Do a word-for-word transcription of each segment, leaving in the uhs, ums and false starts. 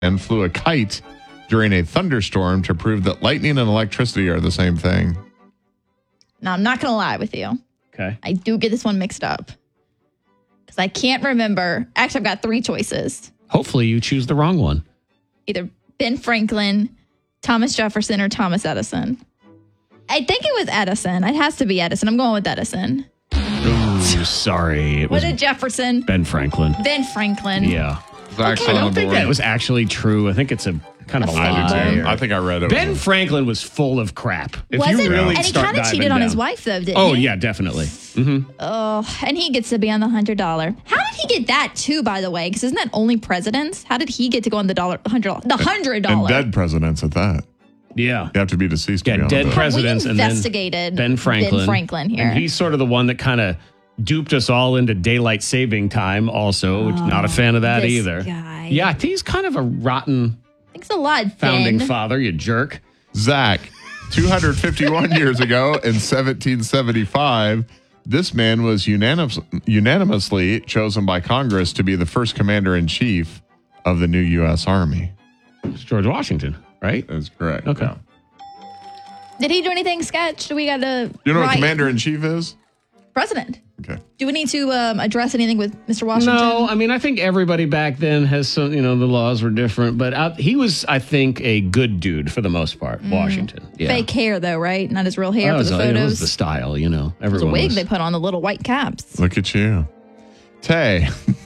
and flew a kite during a thunderstorm to prove that lightning and electricity are the same thing. Now, I'm not going to lie with you. Okay. I do get this one mixed up. Because I can't remember. Actually, I've got three choices. Hopefully you choose the wrong one. Either Ben Franklin, Thomas Jefferson, or Thomas Edison. I think it was Edison. It has to be Edison. I'm going with Edison. Ooh, sorry. It Was was it Jefferson? Ben Franklin. Ben Franklin. Yeah. Zach's I on don't the think board. that was actually true. I think it's a kind of a I do lie. too. I think I read it. Ben Franklin was full of crap. If Was you it? really And he start kind of diving cheated on down. his wife, though, didn't Oh, he? yeah, definitely. Mm-hmm. Oh, and he gets to be on the one hundred dollars. How did he get that, too, by the way? Because isn't that only presidents? How did he get to go on the dollar, one hundred dollars? The one hundred dollars. And dead presidents at that. Yeah. You have to be deceased to Yeah, be on dead that. presidents. We and then investigated Ben Franklin. Ben Franklin here. And he's sort of the one that kind of duped us all into daylight saving time also, which not a fan of that this either. guy. Yeah, he's kind of a rotten Thanks a lot, founding Ben. father, you jerk. Zach, two hundred fifty-one years ago in seventeen seventy-five, this man was unanimous, unanimously chosen by Congress to be the first commander-in-chief of the new U S. Army. It's George Washington, right? That's correct. Okay. Yeah. Did he do anything sketch? Do we got to You know what write- commander-in-chief is? President. Okay. Do we need to um, address anything with Mister Washington? No, I mean, I think everybody back then has some, you know, the laws were different, but I, he was, I think, a good dude for the most part, Washington. Yeah. Fake hair, though, right? Not his real hair That for was, the it photos. was the style, you know. It was a Everyone wig was- they put on the little white caps. Look at you. Tay.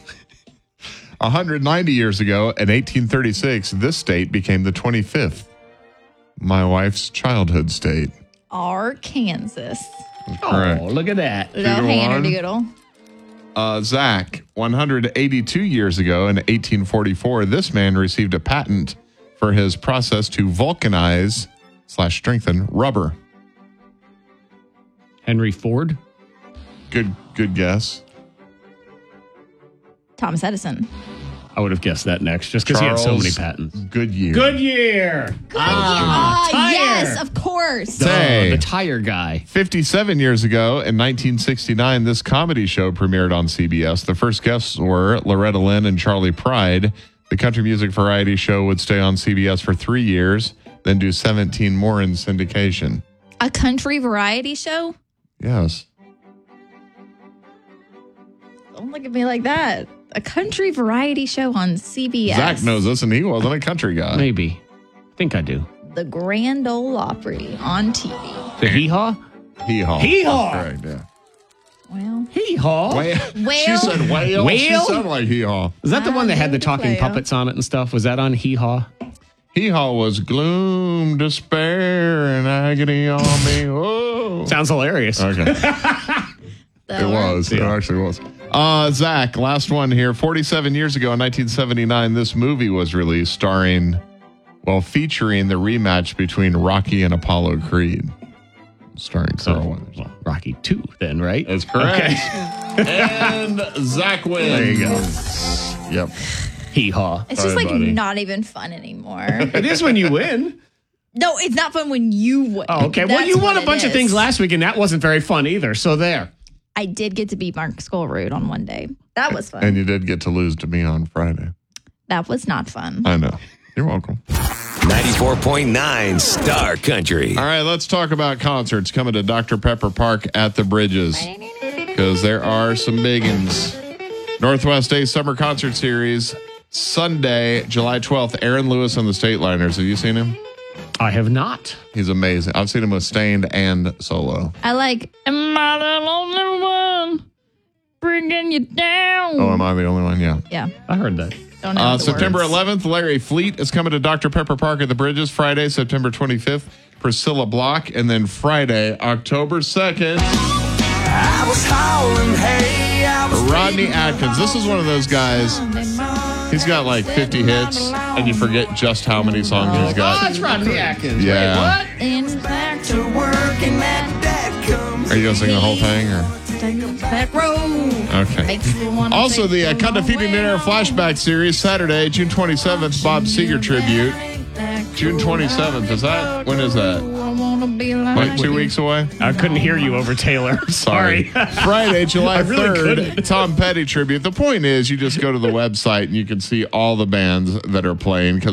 one hundred ninety years ago, in eighteen thirty-six, this state became the twenty-fifth. My wife's childhood state. Arkansas. Correct. Oh, look at that. Little to Hannah one. Doodle. Uh, Zach, one hundred eighty-two years ago in eighteen forty-four, this man received a patent for his process to vulcanize slash strengthen rubber. Henry Ford. Good, good guess. Thomas Edison. I would have guessed that next, just because he had so many Charles patents. Goodyear. Goodyear. Ah, tire. yes, of course. The, Say. the tire guy. fifty-seven years ago in nineteen sixty-nine, this comedy show premiered on C B S. The first guests were Loretta Lynn and Charlie Pride. The country music variety show would stay on C B S for three years, then do seventeen more in syndication. A country variety show? Yes. Don't look at me like that. A country variety show on C B S. Zach knows this, and he wasn't a country guy. Maybe. I think I do. The Grand Ole Opry on T V. The hee-haw? Hee-haw. Hee-haw. That's correct, yeah. Well, Hee-haw? Whale. Whale? She said whale. She Whale? sounded like hee-haw. Was that the one that had the I talking know. puppets on it and stuff? Was that on hee-haw? Hee-haw was gloom, despair, and agony on me. Oh. Sounds hilarious. Okay. that It was. It Yeah. actually was. Uh, Zach, last one here. forty-seven years ago in nineteen seventy-nine, this movie was released starring, well, featuring the rematch between Rocky and Apollo Creed. Starring So, Carl Weathers. well, Rocky two then, right? That's correct. Okay. And Zach wins. There you go. Yep. Hee-haw. It's Sorry, just like buddy. not even fun anymore. It is when you win. No, it's not fun when you win. Oh, okay. Well, That's you won what a bunch it of things is. last week, and that wasn't very fun either. So there. I did get to beat Mark Skullroot on one day. That was fun. And you did get to lose to me on Friday. that was not fun. I know. You're welcome. ninety-four point nine Star Country. All right, let's talk about concerts coming to Doctor Pepper Park at the Bridges, because there are some big ones. Northwest Day Summer Concert Series, Sunday, July twelfth, Aaron Lewis and the State Liners. Have you seen him? I have not. He's amazing. I've seen him with Stained and solo. I like, am I the only one bringing you down? Oh, am I the only one? Yeah. Yeah. I heard that. Don't know Uh, the September words. eleventh, Larry Fleet is coming to Doctor Pepper Park at the Bridges. Friday, September twenty-fifth, Priscilla Block. And then Friday, October second, I was howling, hey, I was Rodney Atkins. This is one of those guys. He's got like fifty hits, and you forget just how many songs he's Oh, got. that's Rodney Atkins. Yeah. Wait, what? In back to work and that dad comes. Are you going to sing the whole thing? Or? back road. Okay. Makes me wanna Also, take the uh, the Cut Defeating long way Dinner home. Flashback Series, Saturday, June twenty-seventh, Bob Seger Tribute. June twenty-seventh. Is that? When is that? Like two weeks away? I couldn't hear you over Taylor. Sorry. Friday, July I really third, couldn't. Tom Petty Tribute. The point is, you just go to the website and you can see all the bands that are playing. 'cause